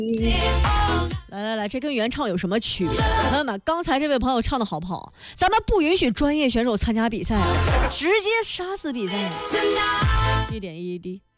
来，这跟原唱有什么区别？朋友们，刚才这位朋友唱的好不好？咱们不允许专业选手参加比赛啊，直接杀死比赛。1点1滴。